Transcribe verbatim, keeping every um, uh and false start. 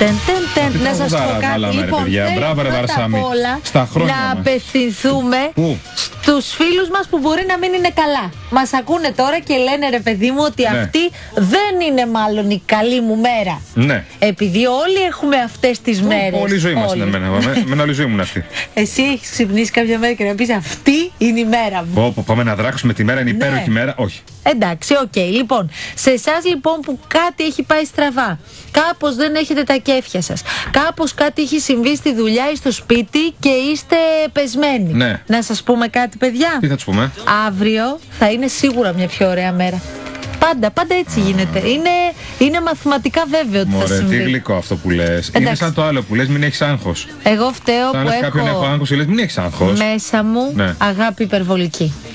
Τεν, τεν, τεν. Να σας πω κάτι. Λοιπόν, μπράβο, ρε Βαρσάμι. Στα χρόνια να μας. απευθυνθούμε Πού? στους φίλους μας που μπορεί να μην είναι καλά. Μας ακούνε τώρα και λένε, ρε παιδί μου, ότι ναι. αυτή δεν είναι μάλλον η καλή μου μέρα. Ναι. Επειδή όλοι έχουμε αυτές τις μέρες. Όλη η ζωή μας είναι εμένα. Με όλη η ζωή μου είναι αυτή. Εσύ έχεις ξυπνήσει κάποια μέρα και να πεις αυτή είναι η μέρα μου. Πω, πω, πάμε να δράξουμε τη μέρα, είναι υπέροχη ναι. μέρα. Όχι. Εντάξει, οκ. Okay. Λοιπόν, σε εσάς λοιπόν που κάτι έχει πάει στραβά, κάπως δεν έχετε τα κέφια σας, κάπως κάτι έχει συμβεί στη δουλειά ή στο σπίτι και είστε πεσμένοι. Ναι. Να σας πούμε κάτι, παιδιά. Τι θα τους πούμε? Αύριο θα είναι σίγουρα μια πιο ωραία μέρα. Πάντα, πάντα έτσι γίνεται. Είναι, είναι μαθηματικά βέβαιο ότι Μωρέ, θα συμβεί. τι γλυκό αυτό που λες. Εντάξει. Είναι σαν το άλλο που λες, μην έχεις άγχος. Εγώ φταίω σαν που έχω... έχω... κάποιον έχω άγχος και λες, μην έχεις άγχος. Μέσα μου ναι. αγάπη υπερβολική.